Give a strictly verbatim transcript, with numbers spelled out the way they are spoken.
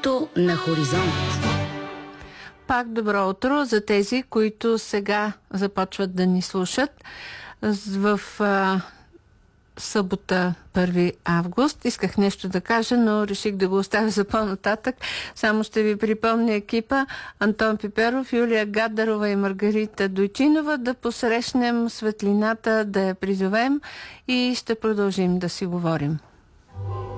Утро на Хоризонт. Пак добро утро за тези, които сега започват да ни слушат. В а, събота, първи август. Исках нещо да кажа, но реших да го оставя за по-нататък. Само ще ви припомня екипа Антон Пиперов, Юлия Гадарова и Маргарита Дойчинова да посрещнем светлината, да я призовем и ще продължим да си говорим.